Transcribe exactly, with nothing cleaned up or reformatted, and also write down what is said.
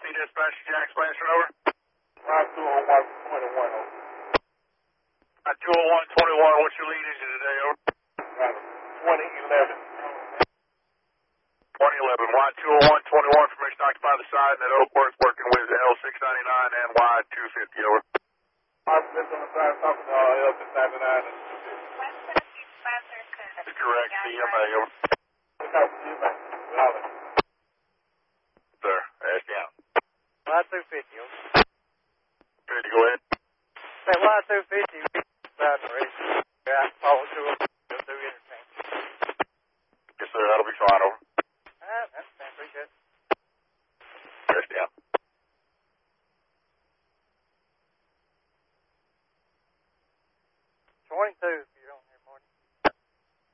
dispatch, Jack's Lansford, over. Line two oh one twenty-one, over. Uh, two oh one twenty-one, what's your lead engine today, over? Got twenty eleven. twenty eleven, Y two oh one twenty-one, information occupied the side, and at Oakworth working with L six ninety-nine and Y two fifty, over. Officer on the side talking to uh, L six ninety-nine and two fifty. That's correct, C M A, over. Sir, ask me out. Y two fifty, over. Ready to go ahead? Say Y two fifty, side the race. Yeah, follow to it. Do interchange. Yes, sir, that'll be fine, over.